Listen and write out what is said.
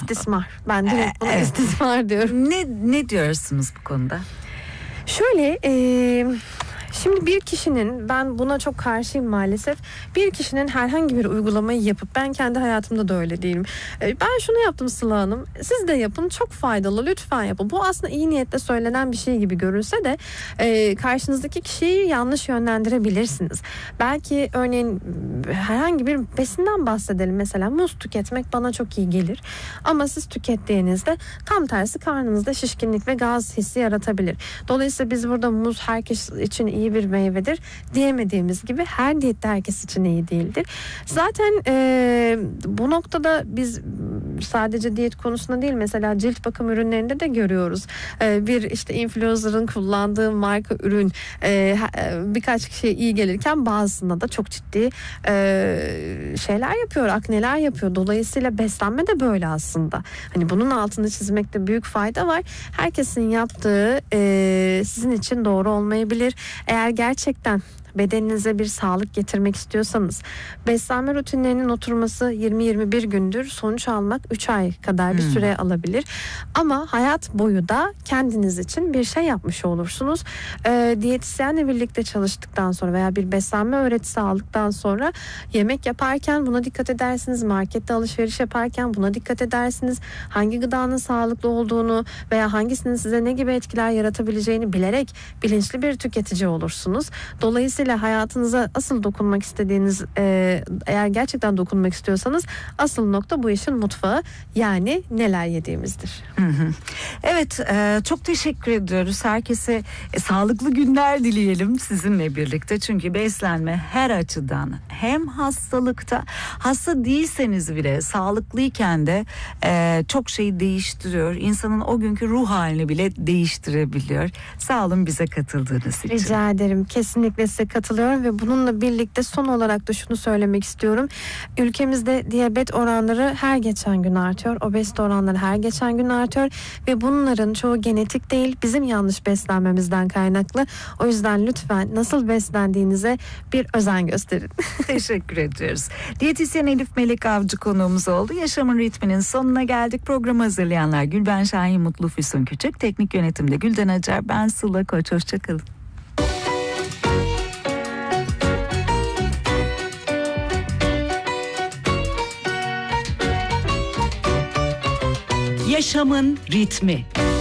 İstismar. Ben direkt buna istismar diyorum. Ne diyorsunuz bu konuda? Şöyle şimdi bir kişinin, ben buna çok karşıyım maalesef, bir kişinin herhangi bir uygulamayı yapıp, ben kendi hayatımda da öyle değilim, ben şunu yaptım Sıla Hanım, siz de yapın, çok faydalı, lütfen yapın. Bu aslında iyi niyetle söylenen bir şey gibi görünse de karşınızdaki kişiyi yanlış yönlendirebilirsiniz. Belki örneğin herhangi bir besinden bahsedelim, mesela muz tüketmek bana çok iyi gelir ama siz tükettiğinizde tam tersi karnınızda şişkinlik ve gaz hissi yaratabilir. Dolayısıyla biz burada muz herkes için iyi bir meyvedir diyemediğimiz gibi her diyette herkes için iyi değildir. Zaten bu noktada biz sadece diyet konusunda değil, mesela cilt bakım ürünlerinde de görüyoruz. Bir işte influencer'ın kullandığı marka ürün birkaç kişiye iyi gelirken bazısında da çok ciddi şeyler yapıyor, akneler yapıyor. Dolayısıyla beslenme de böyle aslında. Hani bunun altını çizmekte büyük fayda var. Herkesin yaptığı sizin için doğru olmayabilir. Eğer gerçekten bedeninize bir sağlık getirmek istiyorsanız, beslenme rutinlerinin oturması 20-21 gündür, sonuç almak 3 ay kadar bir süre alabilir. Ama hayat boyu da kendiniz için bir şey yapmış olursunuz. Diyetisyenle birlikte çalıştıktan sonra veya bir beslenme öğretisi aldıktan sonra yemek yaparken buna dikkat edersiniz. Markette alışveriş yaparken buna dikkat edersiniz. Hangi gıdanın sağlıklı olduğunu veya hangisinin size ne gibi etkiler yaratabileceğini bilerek bilinçli bir tüketici olursunuz. Dolayısıyla hayatınıza asıl dokunmak istediğiniz, eğer gerçekten dokunmak istiyorsanız, asıl nokta bu işin mutfağı, yani neler yediğimizdir. Evet, çok teşekkür ediyoruz. Herkese sağlıklı günler dileyelim sizinle birlikte. Çünkü beslenme her açıdan, hem hastalıkta, hasta değilseniz bile sağlıklıyken de çok şeyi değiştiriyor. İnsanın o günkü ruh halini bile değiştirebiliyor. Sağ olun bize katıldığınız için. Rica ederim. Kesinlikle size katılıyorum ve bununla birlikte son olarak da şunu söylemek istiyorum. Ülkemizde diyabet oranları her geçen gün artıyor. Obezite oranları her geçen gün artıyor ve bunların çoğu genetik değil, bizim yanlış beslenmemizden kaynaklı. O yüzden lütfen nasıl beslendiğinize bir özen gösterin. Teşekkür ediyoruz. Diyetisyen Elif Melek Avcı konuğumuz oldu. Yaşamın ritminin sonuna geldik. Programı hazırlayanlar Gülben Şahin, Mutlu Füsun Küçük. Teknik yönetimde Gülden Acar. Ben Sıla Koç. Hoşçakalın. Yaşamın ritmi.